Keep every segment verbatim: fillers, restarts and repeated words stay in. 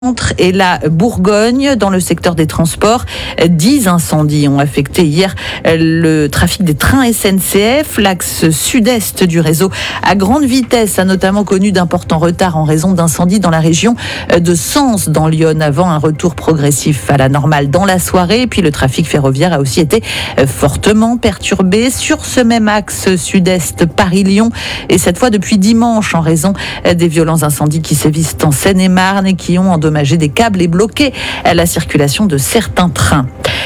Et la Bourgogne, dans le secteur des transports, dix incendies ont affecté hier le trafic des trains S N C F. L'axe sud-est du réseau à grande vitesse a notamment connu d'importants retards en raison d'incendies dans la région de Sens, dans l'Yonne, avant un retour progressif à la normale dans la soirée. Et puis le trafic ferroviaire a aussi été fortement perturbé sur ce même axe sud-est Paris-Lyon, et cette fois depuis dimanche en raison des violents incendies qui sévissent en Seine-et-Marne et qui ont endommagé des câbles et bloqué la circulation de certains trains.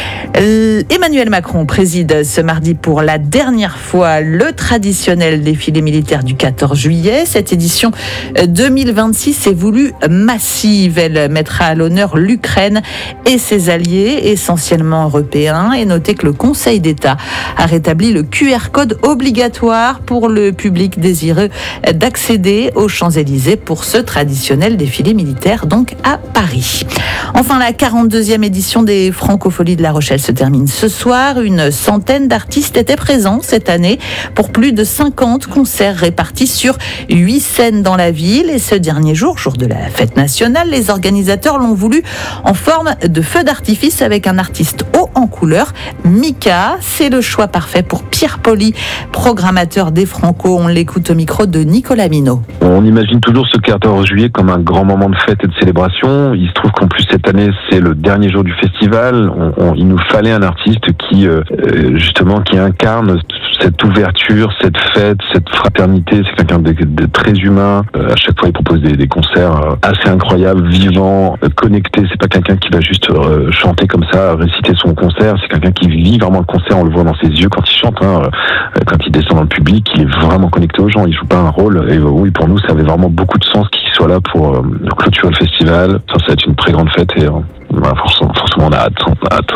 Emmanuel Macron préside ce mardi pour la dernière fois le traditionnel défilé militaire du quatorze juillet. Cette édition deux mille vingt-six est voulue massive. Elle mettra à l'honneur l'Ukraine et ses alliés, essentiellement européens. Et notez que le Conseil d'État a rétabli le Q R code obligatoire pour le public désireux d'accéder aux Champs-Élysées pour ce traditionnel défilé militaire, donc à Paris. Enfin, la quarante-deuxième édition des Francopholies de La Rochelle se termine ce soir. Une centaine d'artistes étaient présents cette année pour plus de cinquante concerts répartis sur huit scènes dans la ville. Et ce dernier jour, jour de la fête nationale, les organisateurs l'ont voulu en forme de feu d'artifice avec un artiste haut en couleur, Mika. C'est le choix parfait pour Pierre Poli, programmateur des Franco. On l'écoute au micro de Nicolas Minot. On imagine toujours ce quatorze juillet comme un grand moment de fête et de célébration. Il se trouve qu'en plus cette année, c'est le dernier jour du festival. On, on, il nous fallait un artiste qui, euh, justement, qui incarne cette ouverture, cette fête, cette fraternité. C'est quelqu'un de, de très humain. Euh, à chaque fois, il propose des, des concerts euh, assez incroyables, vivants, euh, connectés. C'est pas quelqu'un qui va juste euh, chanter comme ça, réciter son concert. C'est quelqu'un qui vit vraiment le concert. On le voit dans ses yeux quand il chante, hein, euh, quand il descend dans le public. Il est vraiment connecté aux gens. Il joue pas un rôle. Et euh, oui, pour nous, ça avait vraiment beaucoup de sens qu'il soit là pour euh, clôturer le festival. Ça, ça va être une très grande fête et euh, bah, forcément, forcément, on a hâte. On a hâte.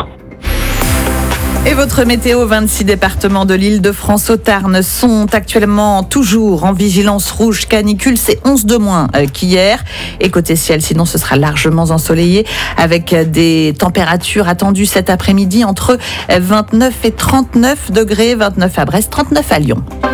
Et votre météo, vingt-six départements de l'Île-de-France au Tarn sont actuellement toujours en vigilance rouge canicule. C'est onze de moins qu'hier. Et côté ciel, sinon ce sera largement ensoleillé avec des températures attendues cet après-midi entre vingt-neuf et trente-neuf degrés, vingt-neuf à Brest, trente-neuf à Lyon.